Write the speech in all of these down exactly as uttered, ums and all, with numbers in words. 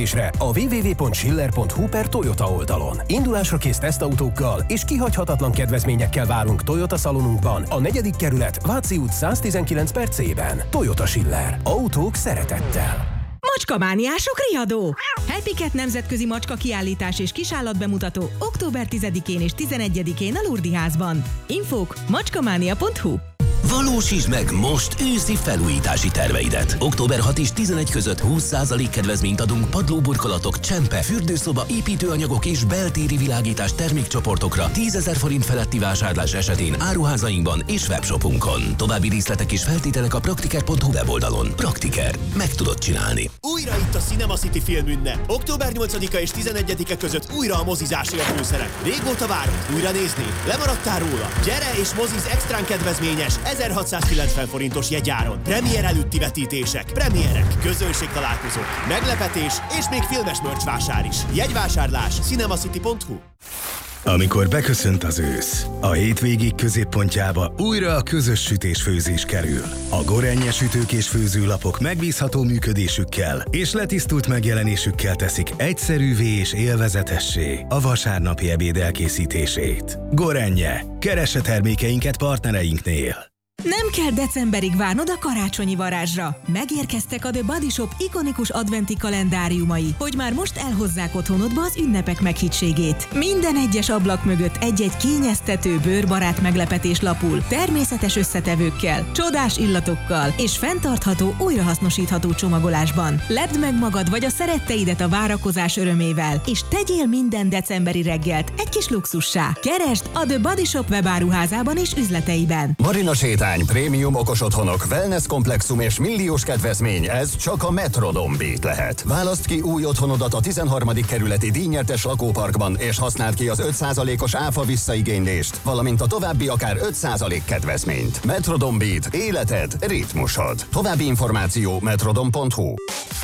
a double-u double-u double-u pont schiller pont hu per Toyota oldalon. Indulásra kész tesztautókkal és kihagyhatatlan kedvezményekkel várunk Toyota szalonunkban a negyedik kerület Váci út száztizenkilenc per C-ben. Toyota Schiller. Autók szeretettel. Macskamániások riadó! Happy Cat nemzetközi macska kiállítás és kisállatbemutató október tizedikén és tizenegyedikén a Lurdi házban. Infók macskamánia pont hu. Valósítsd meg most őszi felújítási terveidet. október hatodika és tizenegy között húsz százalék kedvezményt adunk padlóburkolatok, csempe, fürdőszoba, építőanyagok és beltéri világítás termékcsoportokra tízezer forint feletti vásárlás esetén áruházainkban és webshopunkon. További részletek és feltételek a praktiker pont hu weboldalon. Praktiker. Meg tudod csinálni. Újra itt a Cinema City filmünnep. október nyolcadika és tizenegyedike között újra a mozizásé a főszerep. Régóta várod újra nézni? Lemaradtál róla? Gyere és moziz extrán kedvezményes ezerhatszázkilencven forintos jegyáron. Premier előtti vetítések, premierek, közönségtalálkozók, meglepetés és még filmes merch vásár is. Jegyvásárlás cinemacity pont hu. Amikor beköszönt az ősz, a hétvégék középpontjába újra a közös sütés-főzés kerül. A Gorenje sütők és főzőlapok megbízható működésükkel és letisztult megjelenésükkel teszik egyszerűvé és élvezetessé a vasárnapi ebéd elkészítését. Gorenje. Keresse termékeinket partnereinknél. Nem kell decemberig várnod a karácsonyi varázsra. Megérkeztek a The Body Shop ikonikus adventi kalendáriumai, hogy már most elhozzák otthonodba az ünnepek meghittségét. Minden egyes ablak mögött egy-egy kényeztető, bőrbarát meglepetés lapul, természetes összetevőkkel, csodás illatokkal és fenntartható, újrahasznosítható csomagolásban. Lepd meg magad vagy a szeretteidet a várakozás örömével, és tegyél minden decemberi reggelt egy kis luxussá. Keresd a The Body Shop webáruházában és üzleteiben. Marina sétány, prémium okos otthonok, wellness komplexum és milliós kedvezmény, ez csak a Metrodome Beat lehet. Válaszd ki új otthonodat a tizenharmadik kerületi díjnyertes lakóparkban, és használd ki az öt százalékos áfa visszaigénylést, valamint a további akár öt százalék kedvezményt. Metrodome Beat. Életed, ritmusod. További információ metrodome pont hu.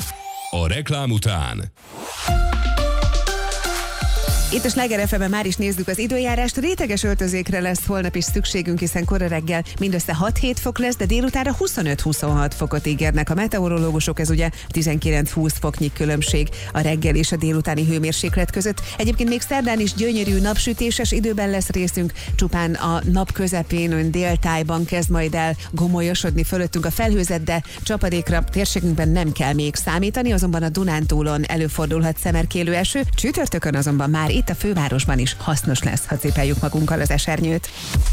A reklám után. Itt a Sláger ef em-ben már is nézzük az időjárást. Réteges öltözékre lesz holnap is szükségünk, hiszen kora reggel mindössze hat-hét fok lesz, de délutánra huszonöt-huszonhat fokot ígérnek a meteorológusok. Ez ugye tizenkilenc-húsz foknyi különbség a reggel és a délutáni hőmérséklet között. Egyébként még szerdán is gyönyörű napsütéses időben lesz részünk. Csupán a nap közepén, ön déltájban kezd majd el gomolyosodni fölöttünk a felhőzet, de csapadékra térségünkben nem kell még számítani, azonban a Dunántúlon előfordulhat szemerkélő eső. Csütörtökön azonban már itt a fővárosban is hasznos lesz, ha cipeljük magunkkal az esernyőt.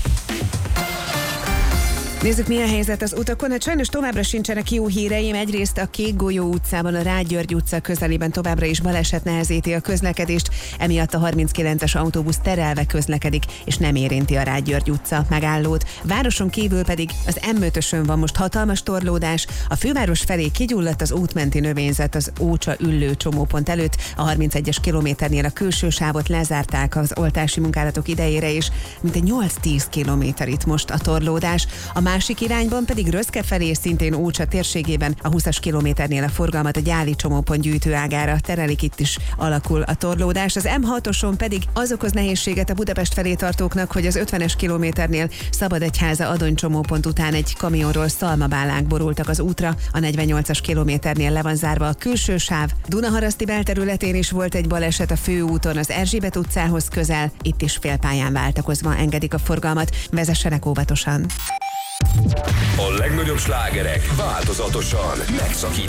Nézzük, milyen helyzet az utakon. Hát sajnos továbbra sincsenek jó híreim. Egyrészt a Kékgolyó utcában, a Rád György utca közelében továbbra is baleset nehezíti a közlekedést, emiatt a harminckilences autóbusz terelve közlekedik, és nem érinti a Rád György utca megállót. Városon kívül pedig az em ötösön van most hatalmas torlódás, a főváros felé kigyulladt az útmenti növényzet az Ócsa Üllő csomópont előtt, a harmincegyes kilométernél a külső sávot lezárták az oltási munkálatok idejére, és mintegy nyolc-tíz kilométer itt most a torlódás. A másik irányban pedig Röszke felé, szintén Ócsa térségében a húszas kilométernél a forgalmat a Gyáli csomópont gyűjtőágára terelik, itt is alakul a torlódás. Az em hatoson pedig az okoz nehézséget a Budapest felé tartóknak, hogy az ötvenes kilométernél Szabadegyháza Adony csomópont után egy kamionról szalmabálák borultak az útra, a negyvennyolcas kilométernél le van zárva a külső sáv. Dunaharaszti belterületén is volt egy baleset a főúton az Erzsébet utcához közel, itt is félpályán váltakozva engedik a forgalmat, vezessenek óvatosan. A legnagyobb slágerek változatosan megszakítják